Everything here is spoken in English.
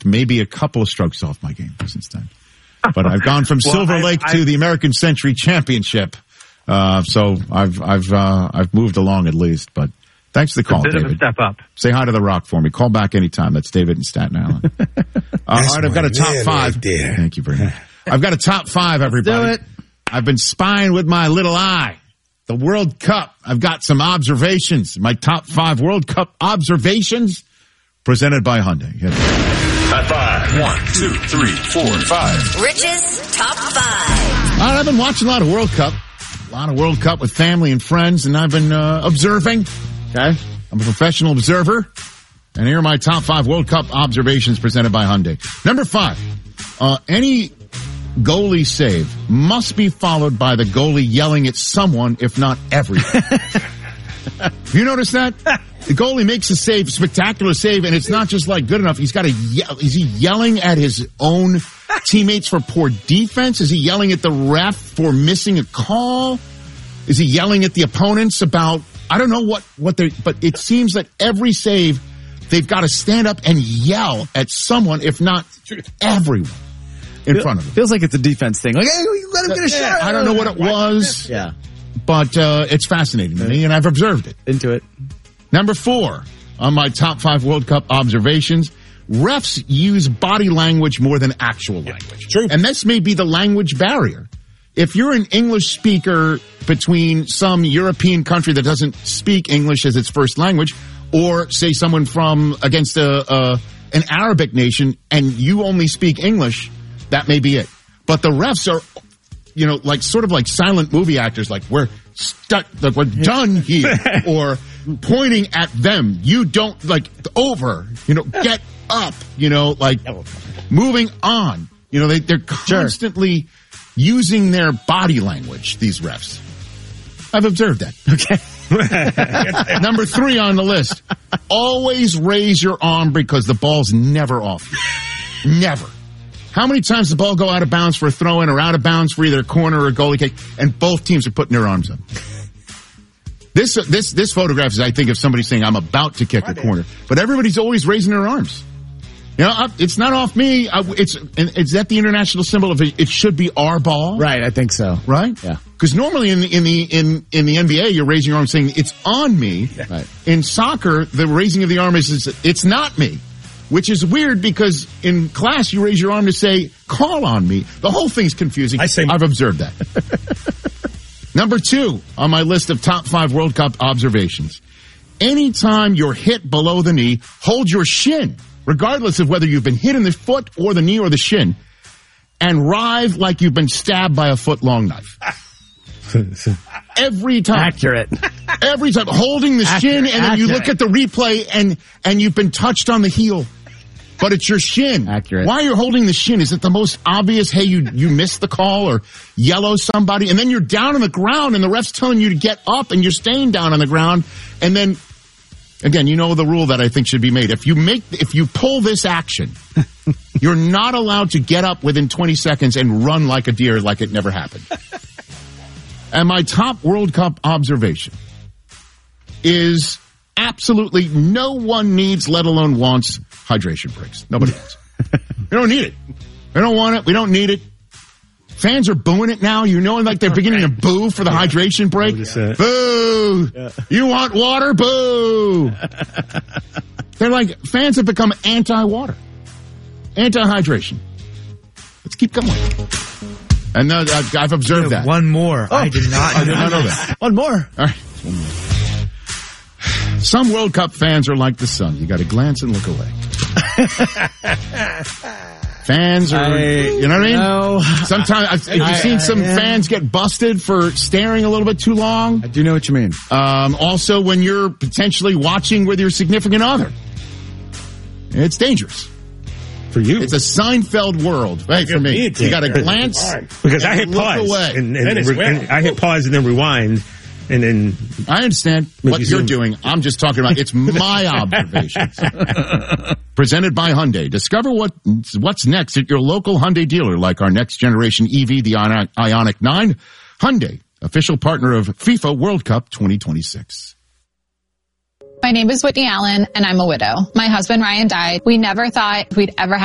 maybe a couple of strokes off my game since then. But I've gone from Silver Lake to the American Century Championship. So I've moved along at least, but thanks for the call, David. Of a step up. Say hi to The Rock for me. Call back anytime. That's David in Staten Island. All right, I've got a top 5. Right there. Thank you very much. I've got a top 5, everybody. Do it. I've been spying with my little eye. The World Cup. I've got some observations. My top 5 World Cup observations presented by Hyundai. High 5. 1, 2, 3, 4, 5. Rich's top 5. All right, I've been watching a lot of World Cup. A lot of World Cup with family and friends, and I've been observing. Okay? I'm a professional observer. And here are my top 5 World Cup observations presented by Hyundai. Number 5. Any goalie save must be followed by the goalie yelling at someone, if not everyone. Have you noticed that? The goalie makes a save, spectacular save, and it's not just like good enough. He's got to yell. Is he yelling at his own teammates for poor defense? Is he yelling at the ref for missing a call? Is he yelling at the opponents about, I don't know what they're, but it seems that every save, they've got to stand up and yell at someone, if not everyone in front of them. Feels like it's a defense thing. Like, hey, you let him get a shot. I don't know what it was. Yeah. But it's fascinating to me, and I've observed it. Into it. Number 4 on my top 5 World Cup observations, refs use body language more than actual language. True. And this may be the language barrier. If you're an English speaker between some European country that doesn't speak English as its first language, or say someone from against an Arabic nation, and you only speak English, that may be it. But the refs are, like sort of like silent movie actors, like we're stuck, like we're done here, or pointing at them. You don't, like, over, get up, like moving on. They're constantly using their body language, these refs. I've observed that. Okay. Number 3 on the list. Always raise your arm because the ball's never off you. Never. How many times does the ball go out of bounds for a throw-in or out of bounds for either a corner or a goalie kick, and both teams are putting their arms up? This photograph is, I think, of somebody saying, I'm about to kick a corner. But everybody's always raising their arms. It's not off me. Is that the international symbol of it should be our ball? Right, I think so. Right? Yeah. Because normally in the NBA, you're raising your arm saying, it's on me. Yeah. Right. In soccer, the raising of the arm is it's not me. Which is weird because in class you raise your arm to say, call on me. The whole thing's confusing. I've observed that. Number 2 on my list of top 5 World Cup observations. Anytime you're hit below the knee, hold your shin, regardless of whether you've been hit in the foot or the knee or the shin, and writhe like you've been stabbed by a foot-long knife. Every time. Accurate. Every time. Holding the shin, and then you look at the replay, and you've been touched on the heel. But it's your shin. Accurate. Why are you holding the shin? Is it the most obvious, hey, you missed the call or yellow somebody, and then you're down on the ground and the ref's telling you to get up and you're staying down on the ground, and then, again, the rule that I think should be made. If you pull this action, you're not allowed to get up within 20 seconds and run like a deer like it never happened. And my top World Cup observation is absolutely no one needs, let alone wants, hydration breaks. Nobody wants it. We don't need it. We don't want it. We don't need it. Fans are booing it now. Like they're beginning to boo for the hydration break. Boo! Yeah. You want water? Boo! They're like, fans have become anti-water. Anti-hydration. Let's keep going. And I've observed that. One more. Oh, I did not know that. One more. All right. One more. Some World Cup fans are like the sun. You got to glance and look away. Fans are, you know what I mean? No. Sometimes, have you seen some fans get busted for staring a little bit too long? I do know what you mean. Also, when you're potentially watching with your significant other. It's dangerous. For you. It's a Seinfeld world. Right, for me. You got to glance. Because I hit pause. Away. And I hit pause and then rewind. And then I understand what you're doing. I'm just talking about it's my observations. Presented by Hyundai. Discover what's next at your local Hyundai dealer, like our next generation EV, the Ioniq 9. Hyundai, official partner of FIFA World Cup 2026. My name is Whitney Allen, and I'm a widow. My husband, Ryan, died. We never thought we'd ever have